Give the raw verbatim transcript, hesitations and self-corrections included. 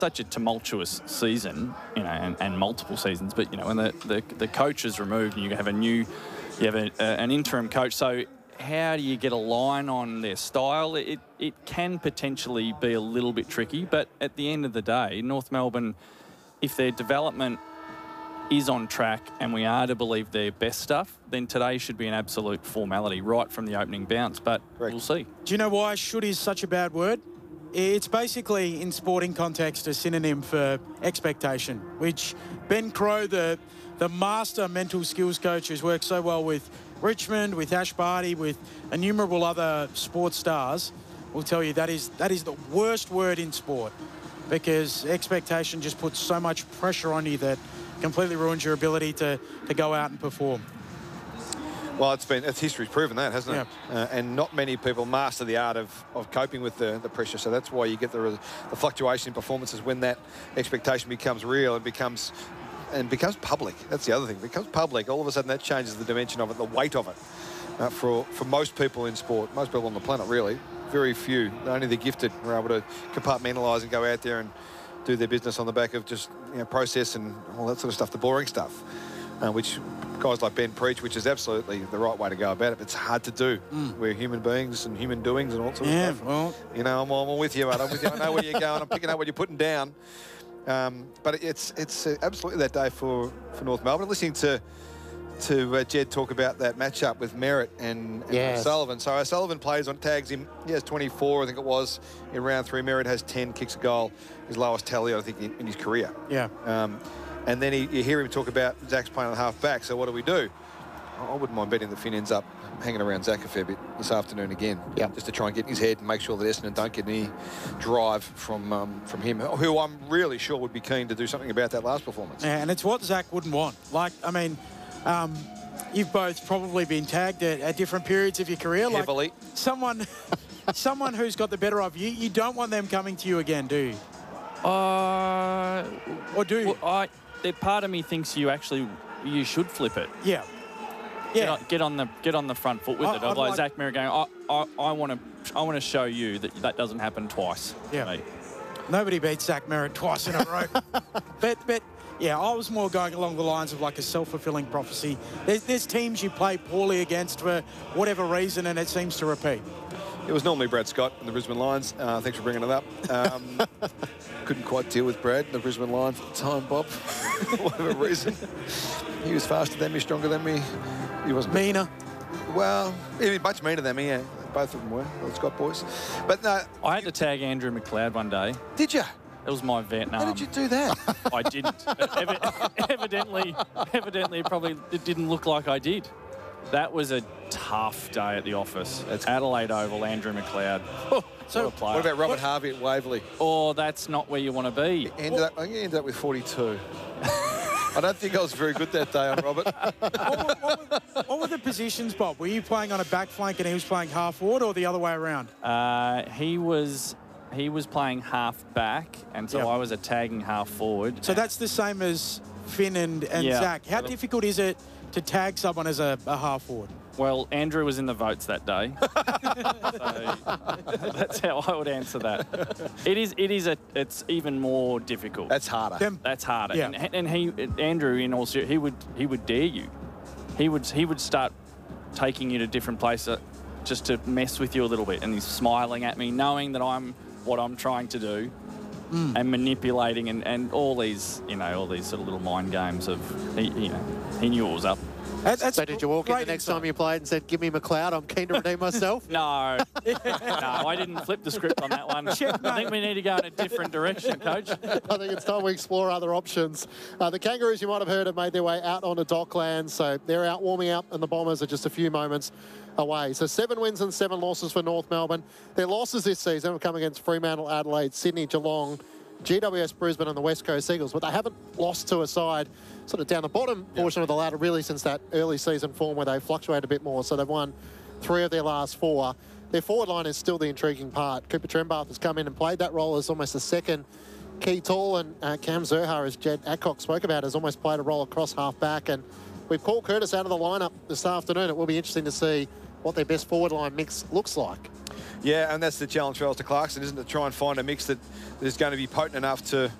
such a tumultuous season, you know, and, and multiple seasons. But you know, when the, the the coach is removed, and you have a new, you have a, a, an interim coach. So how do you get a line on their style? It it can potentially be a little bit tricky. But at the end of the day, North Melbourne, if their development is on track and we are to believe their best stuff, then today should be an absolute formality right from the opening bounce. But Correct. We'll see. Do you know why should is such a bad word? It's basically, in sporting context, a synonym for expectation, which Ben Crowe, the, the master mental skills coach who's worked so well with Richmond, with Ash Barty, with innumerable other sports stars, will tell you that is that is the worst word in sport, because expectation just puts so much pressure on you that completely ruins your ability to, to go out and perform. Well, it's been, it's history's proven that, hasn't it? Yeah. Uh, and not many people master the art of, of coping with the, the pressure. So that's why you get the, the fluctuation in performances when that expectation becomes real and becomes and becomes public. That's the other thing. It becomes public. All of a sudden that changes the dimension of it, the weight of it. Uh, for, for most people in sport, most people on the planet, really, very few, only the gifted are able to compartmentalise and go out there and do their business on the back of just, you know, process and all that sort of stuff, the boring stuff. Uh, which guys like Ben preach, which is absolutely the right way to go about it. But it's hard to do. Mm. We're human beings and human doings and all sorts yeah, of stuff. Well, you know, I'm, I'm with you, mate. I'm with you. I know where you're going. I'm picking up what you're putting down. Um, but it's it's uh, absolutely that day for, for North Melbourne. Listening to to uh, Jed talk about that matchup with Merritt and, and yes. O'Sullivan. So O'Sullivan plays on, tags him. He has twenty-four, I think it was, in round three. Merritt has ten, kicks a goal. His lowest tally, I think, in, in his career. Yeah. Um, And then he, you hear him talk about Zach's playing on half back, so what do we do? I wouldn't mind betting that Finn ends up hanging around Zach a fair bit this afternoon again, yep. just to try and get in his head and make sure that Essendon don't get any drive from um, from him, who I'm really sure would be keen to do something about that last performance. Yeah, and it's what Zach wouldn't want. Like, I mean, um, you've both probably been tagged at, at different periods of your career. Like Heavily. Someone, someone who's got the better of you, you don't want them coming to you again, do you? Uh, or do you? Well, I... There, part of me thinks you actually you should flip it. Yeah, yeah. Get on, get on the get on the front foot with I, it. Of I'd like, like Zach Merritt going, I I, I want to I want to show you that that doesn't happen twice. Yeah. To me. Nobody beats Zach Merritt twice in a row. but but yeah, I was more going along the lines of like a self-fulfilling prophecy. There's there's teams you play poorly against for whatever reason, and it seems to repeat. It was normally Brad Scott in the Brisbane Lions. Uh, thanks for bringing it up. Um, couldn't quite deal with Brad in the Brisbane Lions at the time, Bob, for whatever reason. He was faster than me, stronger than me. He wasn't meaner. Well, he was much meaner than me. Yeah, both of them were. The Scott boys. But no, I had to tag Andrew McLeod one day. Did you? It was my Vietnam. How did you do that? I didn't. Evi- evidently, evidently, it probably it didn't look like I did. That was a tough day at the office. It's Adelaide Oval, Andrew McLeod. Oh, so, what a player. What about Robert what? Harvey at Waverley? Oh, that's not where you want to be. He ended up, I think he ended up with forty-two. I don't think I was very good that day on Robert. what, were, what, were, what were the positions, Bob? Were you playing on a back flank and he was playing half forward, or the other way around? Uh, he was he was playing half back, and so yep. I was a tagging half forward. So that's the same as Finn and, and yeah. Zach. How difficult is it to tag someone as a, a half forward? Well, Andrew was in the votes that day. So that's how I would answer that. It is, it is a, it's even more difficult. That's harder. Them, that's harder. Yeah. And, and he, Andrew, in all seriousness, he would, he would dare you. He would, he would start taking you to different places just to mess with you a little bit. And he's smiling at me, knowing that I'm what I'm trying to do, mm. and manipulating and, and all these, you know, all these sort of little mind games of, he, you know, he knew it was up. That's so did you walk in the next insight. time you played and said, give me McLeod, I'm keen to redeem myself? No. No, I didn't flip the script on that one. I think we need to go in a different direction, Coach. I think it's time we explore other options. Uh, the Kangaroos, you might have heard, have made their way out onto Docklands, so they're out warming up, and the Bombers are just a few moments away. So seven wins and seven losses for North Melbourne. Their losses this season have come against Fremantle, Adelaide, Sydney, Geelong, G W S Brisbane and the West Coast Eagles, but they haven't lost to a side sort of down the bottom portion yep. of the ladder really since that early season form where they fluctuate a bit more. So they've won three of their last four. Their forward line is still the intriguing part. Cooper Trembath has come in and played that role as almost a second key tall, and uh, Cam Zurhaar, as Jed Adcock spoke about, has almost played a role across half back. And with Paul Curtis out of the lineup this afternoon, it will be interesting to see what their best forward line mix looks like. Yeah, and that's the challenge for Alistair Clarkson, isn't it? To try and find a mix that, that is going to be potent enough to